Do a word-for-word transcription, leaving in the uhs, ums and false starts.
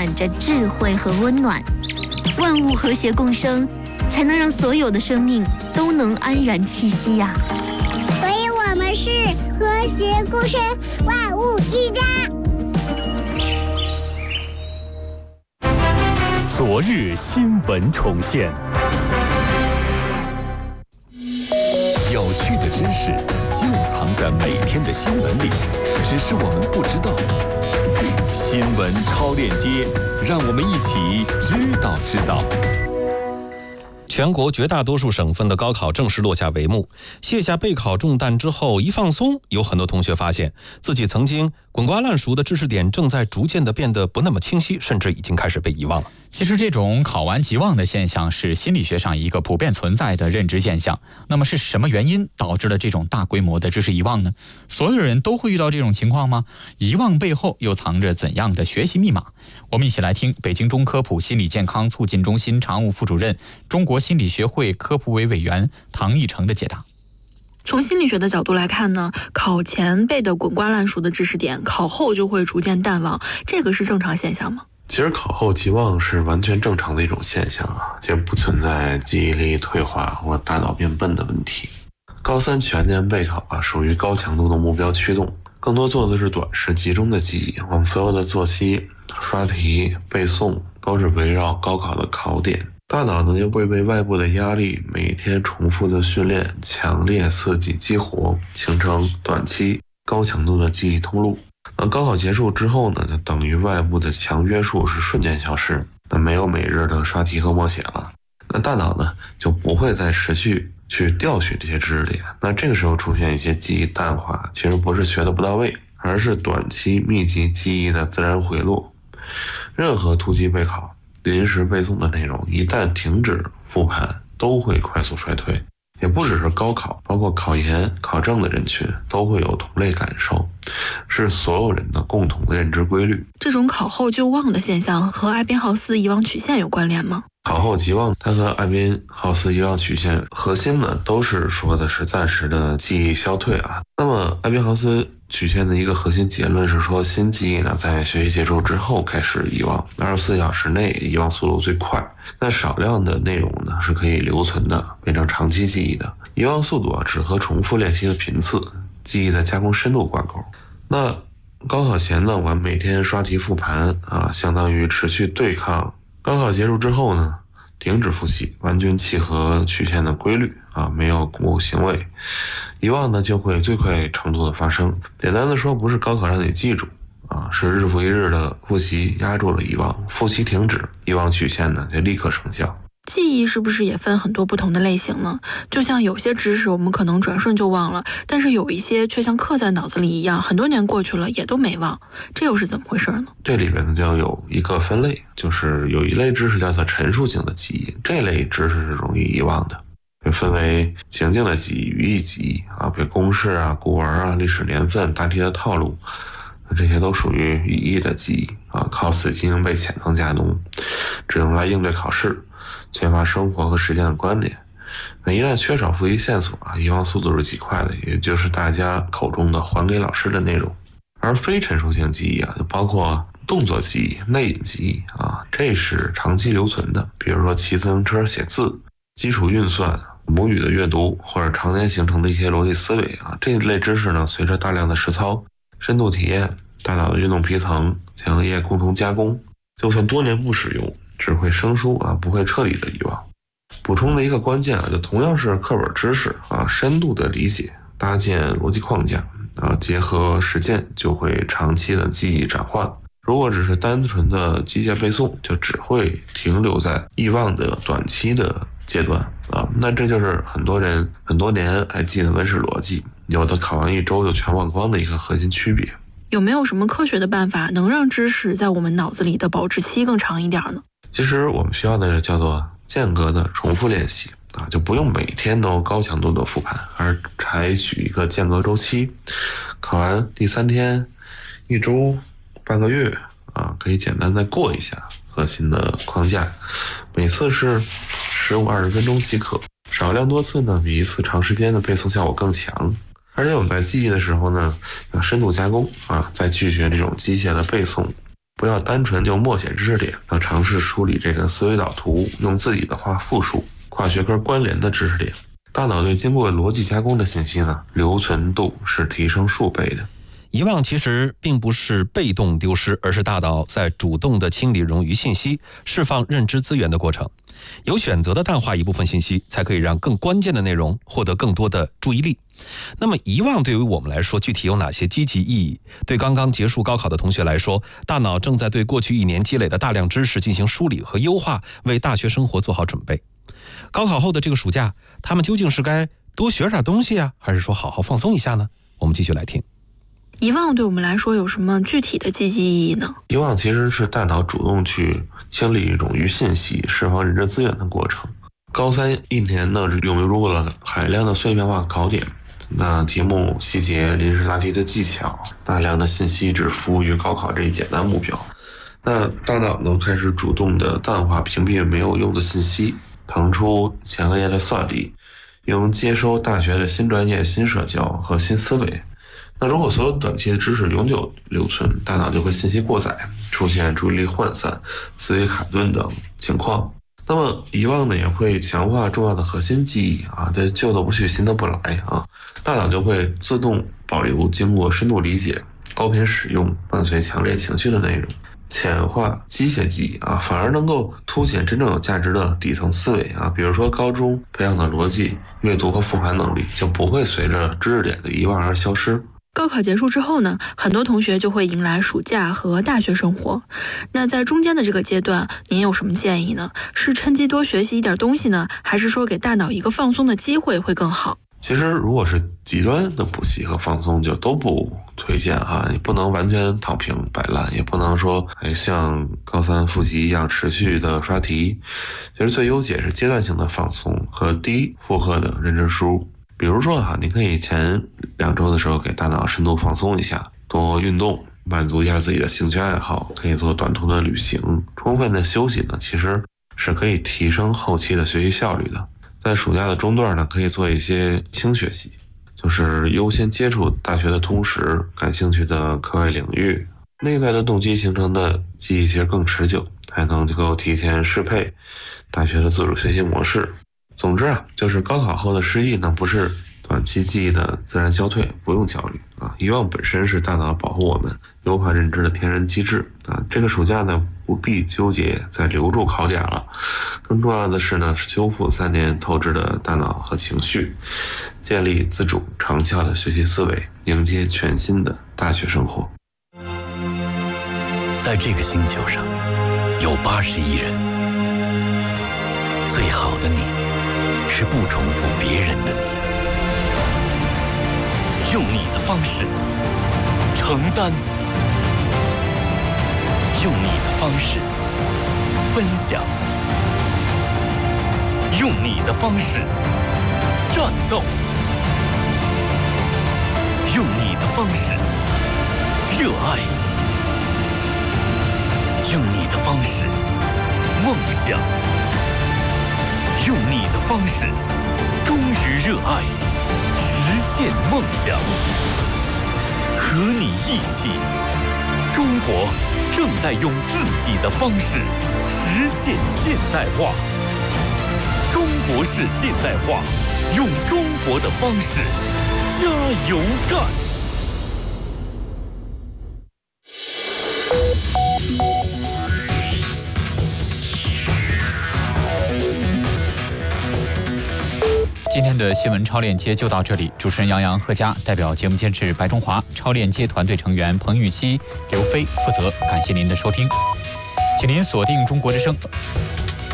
满着智慧和温暖。万物和谐共生，才能让所有的生命都能安然栖息呀、啊。 所以我们是和谐共生，万物一家。 昨日新闻重现，有趣的知识就藏在每天的新闻里，只是我们不知道。新闻超链接，让我们一起知道知道。 全国绝大多数省份的高考正式落下帷幕，卸下备考重担之后一放松，有很多同学发现自己曾经滚瓜烂熟的知识点正在逐渐的变得不那么清晰，甚至已经开始被遗忘了。 其实这种考完即忘的现象是心理学上一个普遍存在的认知现象。那么是什么原因导致了这种大规模的知识遗忘呢？所有人都会遇到这种情况吗？遗忘背后又藏着怎样的学习密码？我们一起来听北京中科普心理健康促进中心常务副主任、中国心理学会科普委委员唐义成的解答。 从心理学的角度来看呢，考前背的滚瓜烂熟的知识点，考后就会逐渐淡忘，这个是正常现象吗？ 其实考后即忘是完全正常的一种现象啊，其实不存在记忆力退化或大脑变笨的问题。高三全年备考啊，属于高强度的目标驱动，更多做的是短时集中的记忆。我们所有的作息、刷题、背诵都是围绕高考的考点。大脑呢又会被外部的压力、每天重复的训练、强烈刺激激活，形成短期高强度的记忆通路。那高考结束之后呢，就等于外部的强约束是瞬间消失，那没有每日的刷题和默写了，那大脑呢就不会再持续去调取这些知识点。那这个时候出现一些记忆淡化，其实不是学的不到位，而是短期密集记忆的自然回落。任何突击备考、临时背诵的内容一旦停止复盘，都会快速衰退。也不只是高考，包括考研、考证的人群都会有同类感受，是所有人的共同的认知规律。 这种考后就忘的现象和艾宾浩斯遗忘曲线有关联吗？ 考后即忘，它和艾宾浩斯遗忘曲线核心呢，都是说的是暂时的记忆消退啊。那么艾宾浩斯曲线的一个核心结论是说，新记忆呢在学习结束之后开始遗忘，二十四小时内遗忘速度最快。那少量的内容呢是可以留存的，变成长期记忆的。遗忘速度啊只和重复练习的频次、记忆的加工深度挂钩。那高考前呢，我们每天刷题复盘啊，相当于持续对抗。高考结束之后呢，停止复习，完全契合曲线的规律啊，没有恐怖行为，遗忘呢就会最快程度的发生。简单的说，不是高考让你记住啊，是日复一日的复习压住了遗忘，复习停止，遗忘曲线呢就立刻生效。 记忆是不是也分很多不同的类型呢？就像有些知识我们可能转瞬就忘了，但是有一些却像刻在脑子里一样，很多年过去了也都没忘，这又是怎么回事呢？ 这里边呢就要有一个分类，就是有一类知识叫做陈述性的记忆，这类知识是容易遗忘的，就分为情境的记忆、语义记忆啊，比如公式啊、古文啊、历史年份、大题的套路，这些都属于语义的记忆啊，靠死记硬背浅层加浓，只用来应对考试，缺乏生活和实践的关联。那一旦缺少复习线索啊，遗忘速度是极快的，也就是大家口中的还给老师的内容。而非陈述性记忆啊，就包括动作记忆、内隐记忆啊，这是长期留存的，比如说骑自行车写字、基础运算、母语的阅读，或者常年形成的一些逻辑思维啊，这一类知识呢，随着大量的实操、深度体验，大脑的运动皮层、强烈共同加工，就算多年不使用，只会生疏啊，不会彻底的遗忘。补充的一个关键啊，就同样是课本知识啊，深度的理解，搭建逻辑框架啊，结合实践，就会长期的记忆转化。如果只是单纯的机械背诵，就只会停留在遗忘的短期的阶段啊。那这就是很多人很多年还记得文史逻辑，有的考完一周就全忘光的一个核心区别。 有没有什么科学的办法能让知识在我们脑子里的保质期更长一点呢？ 其实我们需要的叫做间隔的重复练习啊，就不用每天都高强度的复盘，而采取一个间隔周期。考完第三天、一周、半个月啊，可以简单再过一下核心的框架，每次是十五二十分钟即可，少量多次呢，比一次长时间的背诵效果更强。而且我们在记忆的时候呢，要深度加工啊，再拒绝这种机械的背诵。 不要单纯就默写知识点，要尝试梳理这个思维导图，用自己的话复述跨学科关联的知识点。大脑对经过逻辑加工的信息呢，留存度是提升数倍的。 遗忘其实并不是被动丢失，而是大脑在主动的清理冗余信息、释放认知资源的过程。有选择的淡化一部分信息，才可以让更关键的内容获得更多的注意力。那么遗忘对于我们来说具体有哪些积极意义？对刚刚结束高考的同学来说，大脑正在对过去一年积累的大量知识进行梳理和优化，为大学生活做好准备。高考后的这个暑假，他们究竟是该多学点东西啊，还是说好好放松一下呢？我们继续来听。 遗忘对我们来说有什么具体的积极意义呢？ 遗忘其实是大脑主动去清理冗余信息、释放认知资源的过程。高三一年呢，涌入了海量的碎片化考点，那题目细节、临时答题的技巧，大量的信息只服务于高考这一简单目标。那大脑呢，开始主动的淡化、屏蔽没有用的信息，腾出前额叶的算力，用接收大学的新专业、新社交和新思维。那如果所有短期的知识永久留存，大脑就会信息过载，出现注意力涣散、思维卡顿等情况。那么遗忘呢，也会强化重要的核心记忆啊，这旧的不去，新的不来啊，大脑就会自动保留经过深度理解、高频使用、伴随强烈情绪的内容。浅化机械记忆啊，反而能够凸显真正有价值的底层思维啊，比如说高中培养的逻辑、阅读和复盘能力，就不会随着知识点的遗忘而消失。 高考结束之后呢，很多同学就会迎来暑假和大学生活。那在中间的这个阶段，您有什么建议呢？是趁机多学习一点东西呢，还是说给大脑一个放松的机会会更好？ 其实如果是极端的补习和放松，就都不推荐哈。你不能完全躺平摆烂，也不能说还像高三复习一样持续的刷题。其实最优解是阶段性的放松和低负荷的认知输入。比如说哈，你可以前两周的时候给大脑深度放松一下，多运动，满足一下自己的兴趣爱好，可以做短途的旅行，充分的休息呢，其实是可以提升后期的学习效率的。在暑假的中段呢，可以做一些轻学习，就是优先接触大学的通识、感兴趣的课外领域，内在的动机形成的记忆其实更持久，还能够提前适配大学的自主学习模式。总之啊，就是高考后的失忆呢，不是短期记忆的自然消退，不用焦虑啊。遗忘本身是大脑保护我们、优化认知的天然机制啊。这个暑假呢，不必纠结再留住考点了，更重要的是呢，是修复三年透支的大脑和情绪，建立自主长效的学习思维，迎接全新的大学生活。 在这个星球上，有八十亿人，最好的你是不重复别人的你，用你的方式承担，用你的方式分享，用你的方式战斗，用你的方式热爱，用你的方式梦想，用你的方式忠于热爱，实现梦想。和你一起，中国正在用自己的方式实现现代化。中国式现代化，用中国的方式加油干。 今天的新闻超链接就到这里，主持人杨洋、贺佳，代表节目监制白中华，超链接团队成员彭玉熙、刘飞负责。感谢您的收听，请您锁定中国之声。